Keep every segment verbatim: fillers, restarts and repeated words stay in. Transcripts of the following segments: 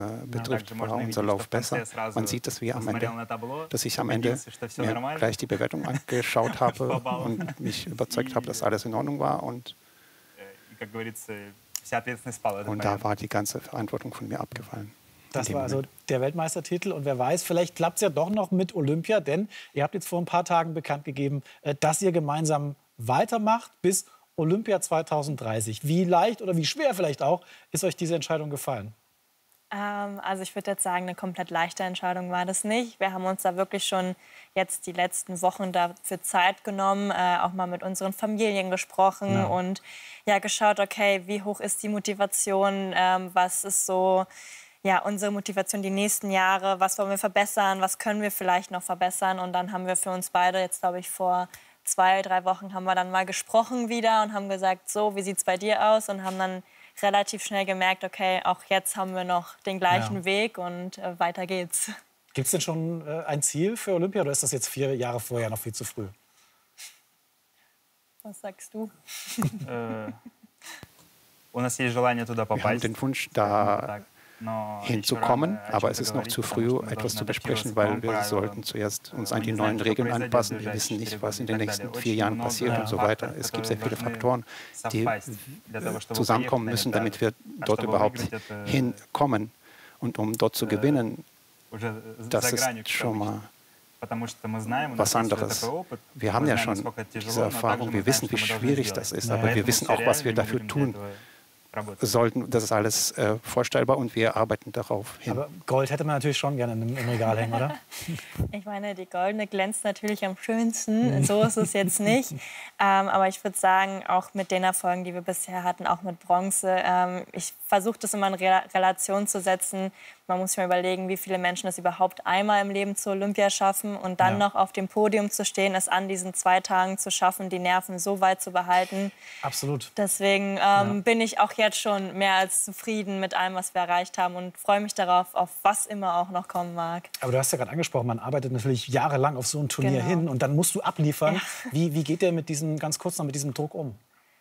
betrifft, war unser Lauf besser. Man sieht, dass wir am Ende, dass ich am Ende mir gleich die Bewertung angeschaut habe und mich überzeugt habe, dass alles in Ordnung war. Und, und da war die ganze Verantwortung von mir abgefallen. Das war also der Weltmeistertitel. Und wer weiß, vielleicht klappt es ja doch noch mit Olympia. Denn ihr habt jetzt vor ein paar Tagen bekannt gegeben, dass ihr gemeinsam weitermacht bis Olympia zweitausenddreißig. Wie leicht oder wie schwer vielleicht auch ist euch diese Entscheidung gefallen? Ähm, also ich würde jetzt sagen, eine komplett leichte Entscheidung war das nicht. Wir haben uns da wirklich schon jetzt die letzten Wochen dafür Zeit genommen, äh, auch mal mit unseren Familien gesprochen ja. und ja, geschaut, okay, wie hoch ist die Motivation, ähm, was ist so ja, unsere Motivation die nächsten Jahre, was wollen wir verbessern, was können wir vielleicht noch verbessern. Und dann haben wir für uns beide jetzt, glaube ich, vor zwei, drei Wochen haben wir dann mal gesprochen wieder und haben gesagt, so, wie sieht es bei dir aus? Und haben dann relativ schnell gemerkt, okay, auch jetzt haben wir noch den gleichen ja. Weg und äh, weiter geht's. Gibt es denn schon äh, ein Ziel für Olympia oder ist das jetzt vier Jahre vorher noch viel zu früh? Was sagst du? Wir haben den Wunsch, da hinzukommen, aber es ist noch zu früh, etwas zu besprechen, weil wir sollten zuerst uns an die neuen Regeln anpassen. Wir wissen nicht, was in den nächsten vier Jahren passiert und so weiter. Es gibt sehr viele Faktoren, die zusammenkommen müssen, damit wir dort überhaupt hinkommen. Und um dort zu gewinnen, das ist schon mal was anderes. Wir haben ja schon diese Erfahrung, wir wissen, wie schwierig das ist, aber wir wissen auch, was wir dafür tun sollten. Das ist alles äh, vorstellbar und wir arbeiten darauf hin. Aber Gold hätte man natürlich schon gerne im, im Regal hängen, oder? Ich meine, die goldene glänzt natürlich am schönsten. So ist es jetzt nicht. Ähm, aber ich würde sagen, auch mit den Erfolgen, die wir bisher hatten, auch mit Bronze, ähm, ich versuche das immer in Re Relation zu setzen. Man muss sich mal überlegen, wie viele Menschen es überhaupt einmal im Leben zur Olympia schaffen und dann ja. noch auf dem Podium zu stehen, es an diesen zwei Tagen zu schaffen, die Nerven so weit zu behalten. Absolut. Deswegen ähm, ja. bin ich auch jetzt schon mehr als zufrieden mit allem, was wir erreicht haben und freue mich darauf, auf was immer auch noch kommen mag. Aber du hast ja gerade angesprochen, man arbeitet natürlich jahrelang auf so ein Turnier genau. hin und dann musst du abliefern. Ja. Wie, wie geht der mit diesem, ganz kurz noch mit diesem Druck um?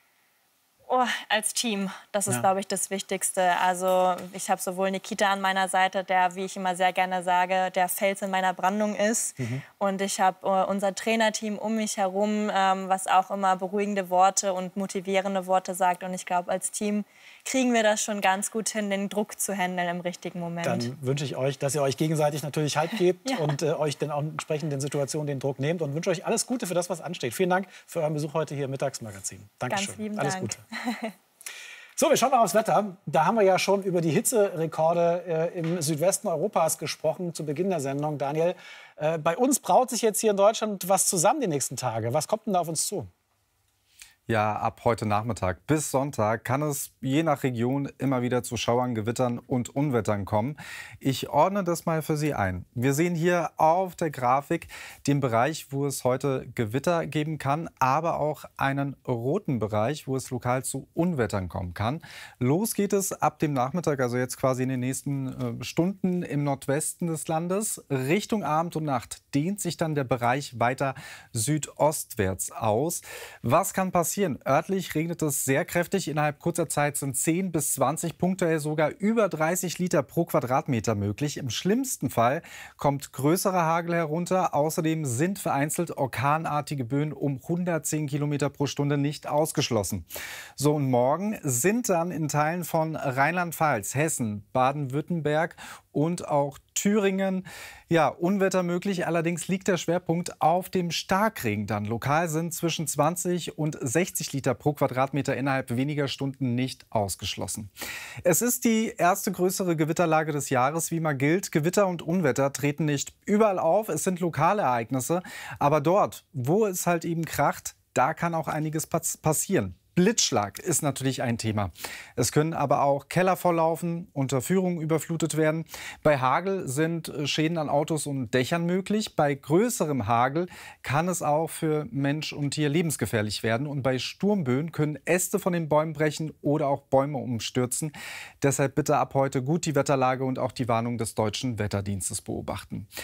Oh, als Team, das ist, ja. glaube ich, das Wichtigste. Also ich habe sowohl Nikita an meiner Seite, der, wie ich immer sehr gerne sage, der Fels in meiner Brandung ist. Mhm. Und ich habe äh, unser Trainerteam um mich herum, ähm, was auch immer beruhigende Worte und motivierende Worte sagt. Und ich glaube, als Team kriegen wir das schon ganz gut hin, den Druck zu handeln im richtigen Moment. Dann wünsche ich euch, dass ihr euch gegenseitig natürlich Halt gebt ja. und äh, euch dann auch entsprechend in Situationen den Druck nehmt und wünsche euch alles Gute für das, was ansteht. Vielen Dank für euren Besuch heute hier im Mittagsmagazin. Dankeschön. Ganz lieben alles Dank. Gute. So, wir schauen mal aufs Wetter. Da haben wir ja schon über die Hitzerekorde äh, im Südwesten Europas gesprochen zu Beginn der Sendung. Daniel, äh, bei uns braut sich jetzt hier in Deutschland was zusammen die nächsten Tage. Was kommt denn da auf uns zu? Ja, ab heute Nachmittag bis Sonntag kann es je nach Region immer wieder zu Schauern, Gewittern und Unwettern kommen. Ich ordne das mal für Sie ein. Wir sehen hier auf der Grafik den Bereich, wo es heute Gewitter geben kann, aber auch einen roten Bereich, wo es lokal zu Unwettern kommen kann. Los geht es ab dem Nachmittag, also jetzt quasi in den nächsten äh, Stunden im Nordwesten des Landes. Richtung Abend und Nacht dehnt sich dann der Bereich weiter südostwärts aus. Was kann passieren? Örtlich regnet es sehr kräftig. Innerhalb kurzer Zeit sind zehn bis zwanzig, punktuell sogar über dreißig Liter pro Quadratmeter möglich. Im schlimmsten Fall kommt größerer Hagel herunter. Außerdem sind vereinzelt orkanartige Böen um hundertzehn Kilometer pro Stunde nicht ausgeschlossen. So, und morgen sind dann in Teilen von Rheinland-Pfalz, Hessen, Baden-Württemberg und auch Thüringen, ja, Unwetter möglich. Allerdings liegt der Schwerpunkt auf dem Starkregen dann. Lokal sind zwischen zwanzig und sechzig Liter pro Quadratmeter innerhalb weniger Stunden nicht ausgeschlossen. Es ist die erste größere Gewitterlage des Jahres, wie immer gilt. Gewitter und Unwetter treten nicht überall auf. Es sind lokale Ereignisse. Aber dort, wo es halt eben kracht, da kann auch einiges passieren. Blitzschlag ist natürlich ein Thema. Es können aber auch Keller volllaufen, Unterführungen überflutet werden. Bei Hagel sind Schäden an Autos und Dächern möglich. Bei größerem Hagel kann es auch für Mensch und Tier lebensgefährlich werden. Und bei Sturmböen können Äste von den Bäumen brechen oder auch Bäume umstürzen. Deshalb bitte ab heute gut die Wetterlage und auch die Warnung des Deutschen Wetterdienstes beobachten.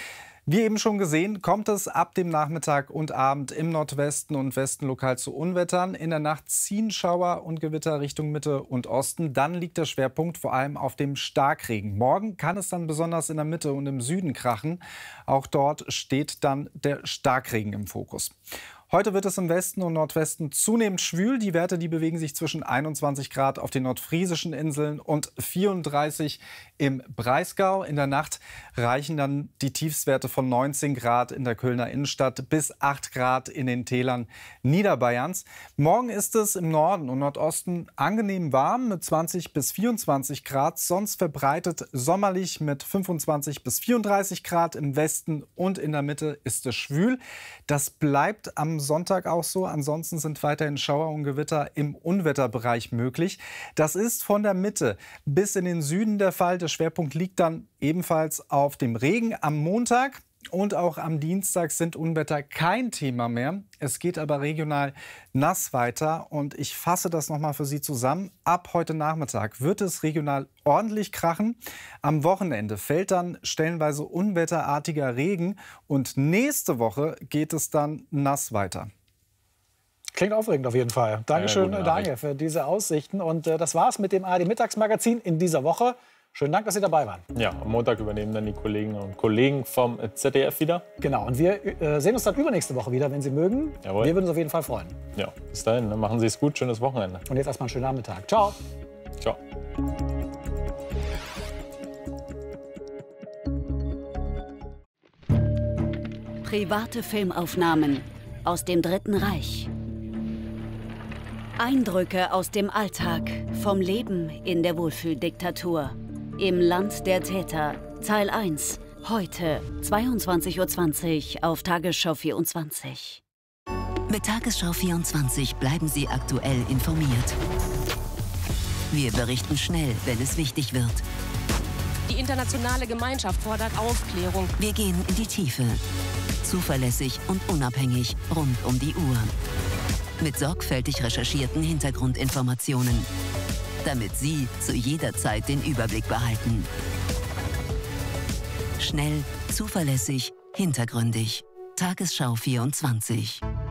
Wie eben schon gesehen, kommt es ab dem Nachmittag und Abend im Nordwesten und Westen lokal zu Unwettern. In der Nacht ziehen Schauer und Gewitter Richtung Mitte und Osten. Dann liegt der Schwerpunkt vor allem auf dem Starkregen. Morgen kann es dann besonders in der Mitte und im Süden krachen. Auch dort steht dann der Starkregen im Fokus. Heute wird es im Westen und Nordwesten zunehmend schwül. Die Werte, die bewegen sich zwischen einundzwanzig Grad auf den nordfriesischen Inseln und vierunddreißig im Breisgau. In der Nacht reichen dann die Tiefstwerte von neunzehn Grad in der Kölner Innenstadt bis acht Grad in den Tälern Niederbayerns. Morgen ist es im Norden und Nordosten angenehm warm mit zwanzig bis vierundzwanzig Grad. Sonst verbreitet sommerlich mit fünfundzwanzig bis vierunddreißig Grad. Im Westen und in der Mitte ist es schwül. Das bleibt am Sonntag auch so. Ansonsten sind weiterhin Schauer und Gewitter im Unwetterbereich möglich. Das ist von der Mitte bis in den Süden der Fall. Der Schwerpunkt liegt dann ebenfalls auf dem Regen. Am Montag und auch am Dienstag sind Unwetter kein Thema mehr. Es geht aber regional nass weiter. Und ich fasse das noch mal für Sie zusammen. Ab heute Nachmittag wird es regional ordentlich krachen. Am Wochenende fällt dann stellenweise unwetterartiger Regen. Und nächste Woche geht es dann nass weiter. Klingt aufregend auf jeden Fall. Dankeschön, ja, Daniel, für diese Aussichten. Und äh, das war's mit dem A R D-Mittagsmagazin in dieser Woche. Schönen Dank, dass Sie dabei waren. Ja, am Montag übernehmen dann die Kolleginnen und Kollegen vom Z D F wieder. Genau, und wir äh, sehen uns dann übernächste Woche wieder, wenn Sie mögen. Jawohl. Wir würden uns auf jeden Fall freuen. Ja, bis dahin, ne? Machen Sie es gut, schönes Wochenende. Und jetzt erstmal einen schönen Nachmittag. Ciao. Ciao. Private Filmaufnahmen aus dem Dritten Reich. Eindrücke aus dem Alltag, vom Leben in der Wohlfühldiktatur. Im Land der Täter, Teil eins. Heute, zweiundzwanzig Uhr zwanzig auf Tagesschau vierundzwanzig. Mit Tagesschau vierundzwanzig bleiben Sie aktuell informiert. Wir berichten schnell, wenn es wichtig wird. Die internationale Gemeinschaft fordert Aufklärung. Wir gehen in die Tiefe. Zuverlässig und unabhängig rund um die Uhr. Mit sorgfältig recherchierten Hintergrundinformationen, damit Sie zu jeder Zeit den Überblick behalten. Schnell, zuverlässig, hintergründig. Tagesschau vierundzwanzig.